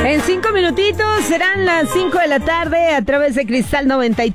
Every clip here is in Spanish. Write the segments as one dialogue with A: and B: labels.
A: En 5 minutitos serán las 5 de la tarde a través de Cristal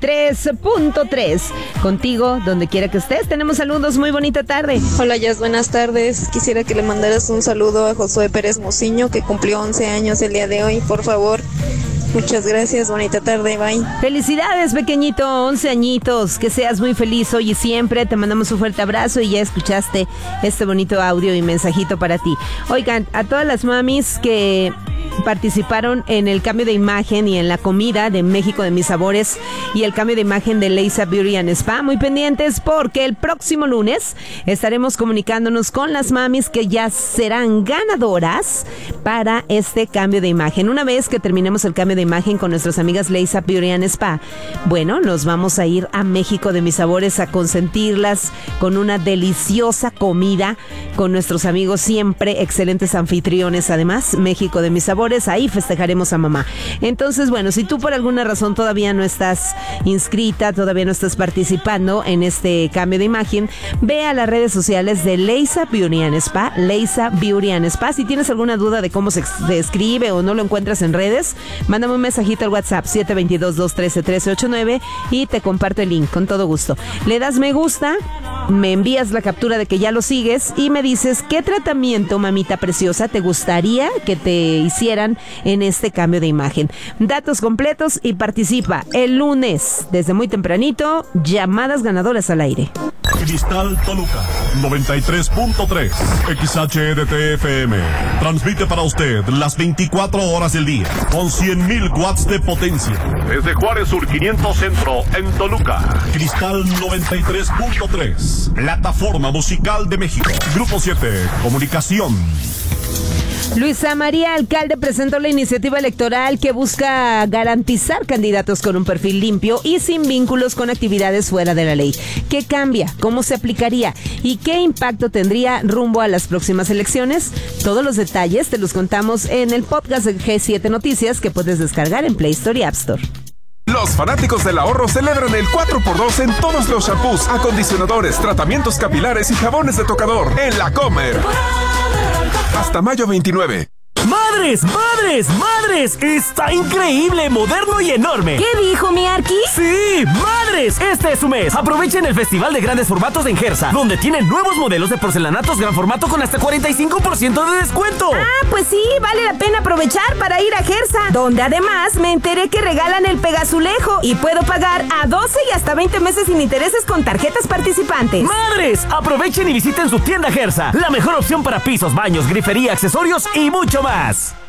A: 93.3. Contigo, donde quiera que estés. Tenemos saludos, muy bonita tarde.
B: Hola, Jazz, buenas tardes. Quisiera que le mandaras un saludo a Josué Pérez Mociño, que cumplió 11 años el día de hoy, por favor. Muchas gracias, bonita tarde, bye.
A: Felicidades, pequeñito, 11 añitos, que seas muy feliz hoy y siempre. Te mandamos un fuerte abrazo y ya escuchaste este bonito audio y mensajito para ti. Oigan, a todas las mamis que participaron en el cambio de imagen y en la comida de México de Mis Sabores y el cambio de imagen de Leisa Beauty and Spa, muy pendientes porque el próximo lunes estaremos comunicándonos con las mamis que ya serán ganadoras para este cambio de imagen. Una vez que terminemos el cambio de imagen con nuestras amigas Leisa Beauty and Spa, bueno, nos vamos a ir a México de Mis Sabores a consentirlas con una deliciosa comida con nuestros amigos siempre excelentes anfitriones. Además, México de Mis Sabores, ahí festejaremos a mamá. Entonces, bueno, si tú por alguna razón todavía no estás inscrita, todavía no estás participando en este cambio de imagen, ve a las redes sociales de Leisa Beauty and Spa, Leisa Beauty and Spa. Si tienes alguna duda de cómo se escribe o no lo encuentras en redes, mándame un mensajito al WhatsApp 722-213-1389 y te comparto el link con todo gusto. Le das me gusta, me envías la captura de que ya lo sigues y me dices qué tratamiento, mamita preciosa, te gustaría que te hicieran en este cambio de imagen. Datos completos y participa el lunes desde muy tempranito. Llamadas ganadoras al aire.
C: Cristal Toluca 93.3 XHEDT-FM transmite para usted las 24 horas del día con 100,000 watts de potencia desde Juárez Sur 500 Centro en Toluca. Cristal 93.3, plataforma musical de México. Grupo 7, comunicación.
A: Luisa María Alcalde presentó la iniciativa electoral que busca garantizar candidatos con un perfil limpio y sin vínculos con actividades fuera de la ley. ¿Qué cambia? ¿Cómo se aplicaría? ¿Y qué impacto tendría rumbo a las próximas elecciones? Todos los detalles te los contamos en el podcast de G7 Noticias que puedes descargar en Play Store y App Store.
D: Los fanáticos del ahorro celebran el 4x2 en todos los shampoos, acondicionadores, tratamientos capilares y jabones de tocador en La Comer. Hasta mayo 29.
E: ¡Madres, madres, madres! ¡Está increíble, moderno y enorme!
F: ¿Qué dijo mi Arqui?
E: ¡Sí, madres! Este es su mes. Aprovechen el Festival de Grandes Formatos en Gersa, donde tienen nuevos modelos de porcelanatos gran formato con hasta 45% de descuento.
F: Ah, pues sí, vale la pena aprovechar para ir a Gersa, donde además me enteré que regalan el Pegazulejo y puedo pagar a 12 y hasta 20 meses sin intereses con tarjetas participantes.
E: ¡Madres! Aprovechen y visiten su tienda Gersa, la mejor opción para pisos, baños, grifería, accesorios y mucho más.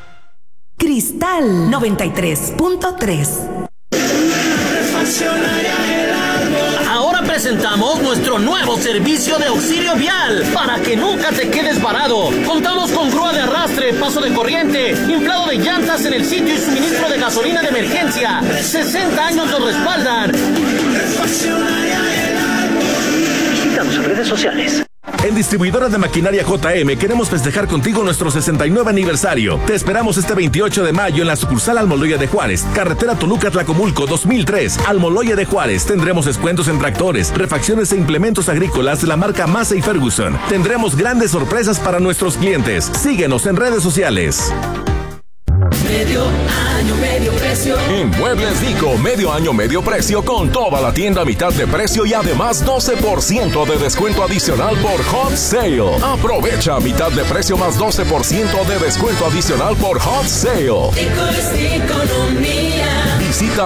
G: Cristal 93.3.
H: Ahora presentamos nuestro nuevo servicio de auxilio vial para que nunca te quedes varado. Contamos con grúa de arrastre, paso de corriente, inflado de llantas en el sitio y suministro de gasolina de emergencia. 60 años nos respaldan. Visítanos en redes sociales.
D: En Distribuidora de Maquinaria JM queremos festejar contigo nuestro 69 aniversario. Te esperamos este 28 de mayo en la sucursal Almoloya de Juárez, carretera Toluca-Tlacomulco 2003, Almoloya de Juárez. Tendremos descuentos en tractores, refacciones e implementos agrícolas de la marca Massey Ferguson. Tendremos grandes sorpresas para nuestros clientes. Síguenos en redes sociales.
I: Medio año, medio precio.
D: En Muebles Dico, medio año, medio precio con toda la tienda a mitad de precio y además 12% de descuento adicional por Hot Sale. Aprovecha mitad de precio más 12% de descuento adicional por Hot Sale.
I: Dico es economía.
D: Visita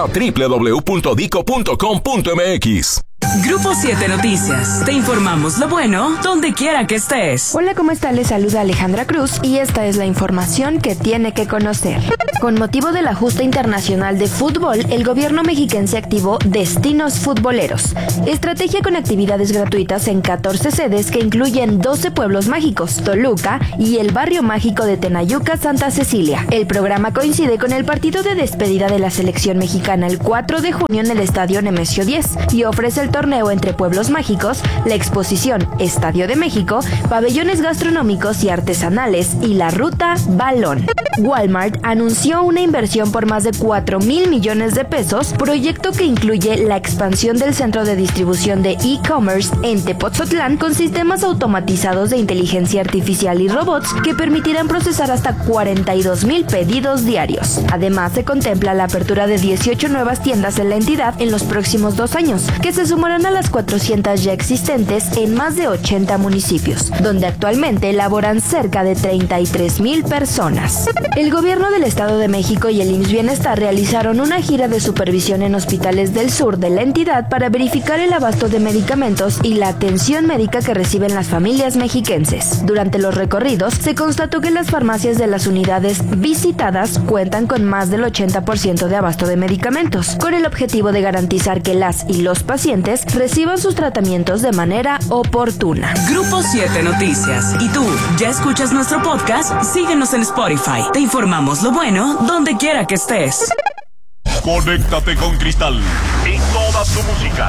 D: www.dico.com.mx.
G: Grupo 7 Noticias. Te informamos lo bueno donde quiera que estés.
J: Hola, ¿cómo está? Les saluda Alejandra Cruz y esta es la información que tiene que conocer. Con motivo de la justa internacional de fútbol, el gobierno mexiquense activó Destinos Futboleros, estrategia con actividades gratuitas en 14 sedes que incluyen 12 pueblos mágicos, Toluca y el barrio mágico de Tenayuca, Santa Cecilia. El programa coincide con el partido de despedida de la selección mexicana el 4 de junio en el estadio Nemesio 10 y ofrece el torneo torneo entre pueblos mágicos, la exposición Estadio de México, pabellones gastronómicos y artesanales y la ruta Balón. Walmart anunció una inversión por más de 4,000 millones de pesos, proyecto que incluye la expansión del centro de distribución de e-commerce en Tepoztlán con sistemas automatizados de inteligencia artificial y robots que permitirán procesar hasta 42,000 pedidos diarios. Además, se contempla la apertura de 18 nuevas tiendas en la entidad en los próximos 2 años, que se sumarán a las 400 ya existentes en más de 80 municipios, donde actualmente laboran cerca de 33,000 personas. El gobierno del Estado de México y el IMSS Bienestar realizaron una gira de supervisión en hospitales del sur de la entidad para verificar el abasto de medicamentos y la atención médica que reciben las familias mexiquenses. Durante los recorridos, se constató que las farmacias de las unidades visitadas cuentan con más del 80% de abasto de medicamentos, con el objetivo de garantizar que las y los pacientes reciban sus tratamientos de manera oportuna.
G: Grupo 7 Noticias. ¿Y tú, ya escuchas nuestro podcast? Síguenos en Spotify. Te informamos lo bueno donde quiera que estés.
C: Conéctate con Cristal y toda su música.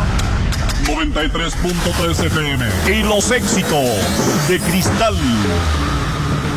C: 93.3 FM y los éxitos de Cristal.